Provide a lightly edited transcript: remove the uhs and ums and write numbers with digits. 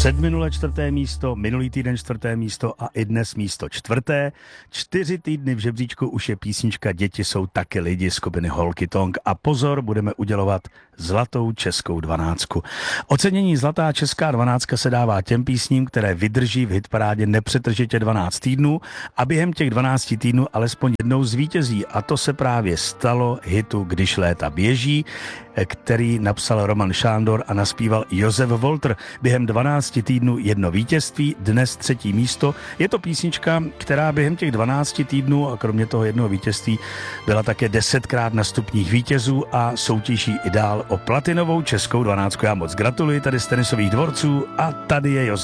Předminule 4. místo, minulý týden 4. místo a i dnes místo 4. 4 týdny v žebříčku už je písnička Děti jsou taky lidi skupiny Holky Tonk. A pozor, budeme udělovat zlatou českou 12. Ocenění zlatá česká 12 se dává těm písním, které vydrží v hitparádě nepřetržitě 12 týdnů a během těch 12 týdnů alespoň jednou zvítězí. A to se právě stalo hitu Když léta běží, který napsal Roman Šándor a naspíval Josef Volter. Během 12 týdnů jedno vítězství, dnes 3. místo. Je to písnička, která během těch 12 týdnů a kromě toho jednoho vítězství byla také 10krát na stupních vítězů a soutěží i dál o platinovou českou 12. Já moc gratuluji tady z tenisových dvorců a tady je Josef.